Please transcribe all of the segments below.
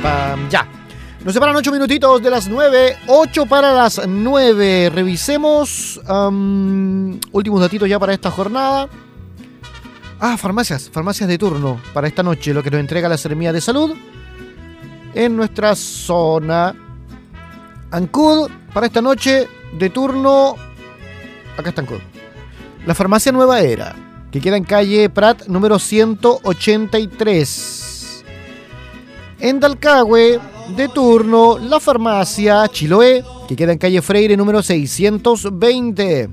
Ya. Nos separan 8 minutitos de las 9. 8 para las 9. Revisemos últimos datitos ya para esta jornada. Farmacias de turno para esta noche, lo que nos entrega la Seremía de Salud en nuestra zona. Ancud, para esta noche de turno, acá está Ancud. La farmacia Nueva Era, que queda en calle Prat número 183. En Dalcahue, de turno, la farmacia Chiloé, que queda en calle Freire número 620.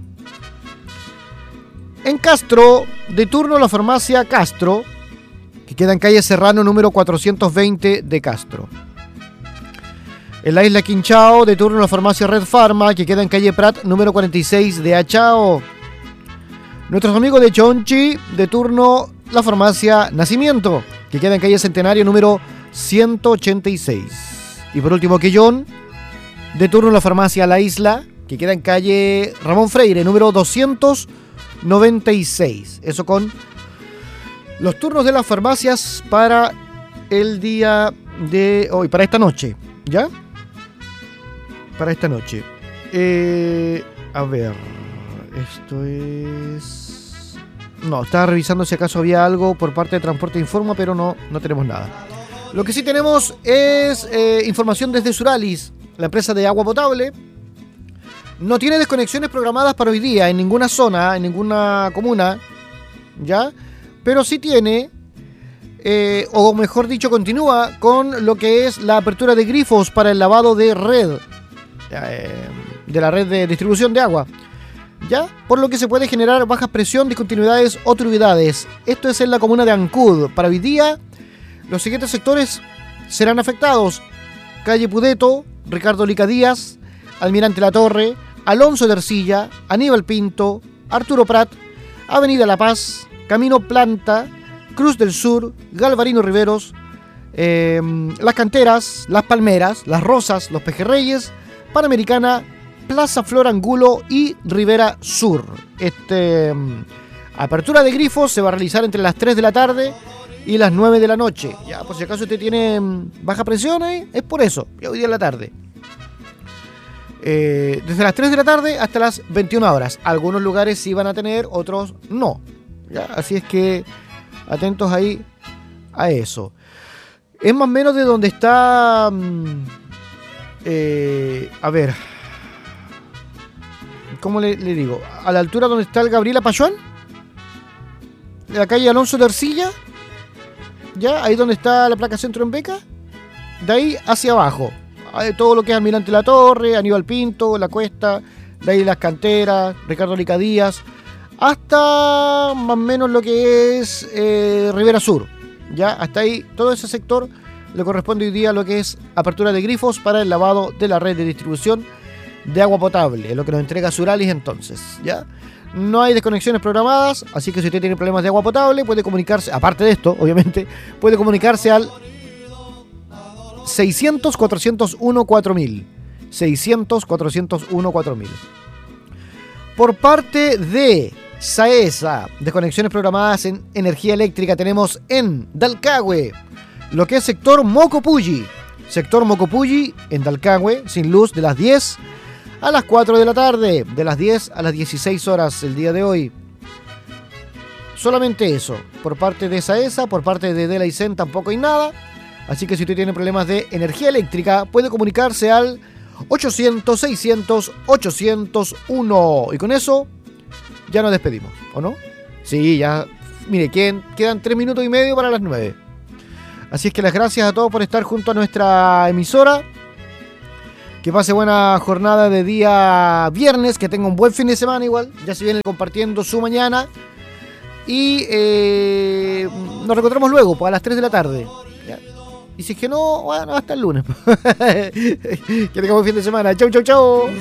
En Castro, de turno, la farmacia Castro, que queda en calle Serrano número 420 de Castro. En la isla Quinchao, de turno, la farmacia Red Pharma, que queda en calle Prat número 46 de Achao. Nuestros amigos de Chonchi, de turno, la farmacia Nacimiento, que queda en calle Centenario número 186. Y por último, Quillón, de turno, la farmacia La Isla, que queda en calle Ramón Freire número 296. Eso con los turnos de las farmacias para el día de hoy, para esta noche, ¿ya? Para esta noche. A ver, esto es... No, estaba revisando si acaso había algo por parte de Transporte Informa, pero no tenemos nada. Lo que sí tenemos es información desde Suralis, la empresa de agua potable. No tiene desconexiones programadas para hoy día en ninguna zona, en ninguna comuna, ¿ya? Pero sí tiene, o mejor dicho, continúa con lo que es la apertura de grifos para el lavado de red, de la red de distribución de agua, ¿ya? Por lo que se puede generar baja presión, discontinuidades o turbidades. Esto es en la comuna de Ancud. Para hoy día, los siguientes sectores serán afectados: calle Pudeto, Ricardo Lica Díaz, Almirante La Torre, Alonso de Ercilla, Aníbal Pinto, Arturo Prat, Avenida La Paz, Camino Planta, Cruz del Sur, Galvarino Riveros, Las Canteras, Las Palmeras, Las Rosas, Los Pejerreyes, Panamericana, Plaza Flor Angulo y Rivera Sur. Apertura de grifos se va a realizar entre las 3 de la tarde y las 9 de la noche. Ya, por si acaso usted tiene baja presión ahí, es por eso, ya hoy día en la tarde. Desde las 3 de la tarde hasta las 21 horas. Algunos lugares sí van a tener, otros no. ¿Ya? Así es que atentos ahí a eso. Es más o menos de donde está... a ver... ¿Cómo le digo? A la altura donde está el Gabriela Payón, de la calle Alonso de Ercilla, ya, ahí donde está la placa Centro en Beca, de ahí hacia abajo, todo lo que es Almirante La Torre, Aníbal Pinto, La Cuesta, de ahí Las Canteras, Ricardo Lica Díaz, hasta más o menos lo que es Rivera Sur, ya, hasta ahí, todo ese sector le corresponde hoy día lo que es apertura de grifos para el lavado de la red de distribución de agua potable, lo que nos entrega Suralis entonces, ¿ya? No hay desconexiones programadas, así que si usted tiene problemas de agua potable, puede comunicarse, aparte de esto, obviamente, puede comunicarse al 600-401-4000. 600-401-4000. Por parte de SAESA, desconexiones programadas en energía eléctrica, tenemos en Dalcahue lo que es sector Mocopulli. Sector Mocopulli en Dalcahue, sin luz de las 10 a las 4 de la tarde, de las 10 a las 16 horas el día de hoy. Solamente eso, por parte de SAESA, por parte de Delaicen tampoco hay nada. Así que si usted tiene problemas de energía eléctrica, puede comunicarse al 800-600-801. Y con eso ya nos despedimos, ¿o no? Sí, ya, mire, quedan 3 minutos y medio para las 9. Así es que las gracias a todos por estar junto a nuestra emisora. Que pase buena jornada de día viernes, que tenga un buen fin de semana igual. Ya se viene compartiendo su mañana. Y nos reencontramos luego, pues a las 3 de la tarde. ¿Ya? Y si es que no, bueno, hasta el lunes. Que tengamos buen fin de semana. Chau, chau, chau.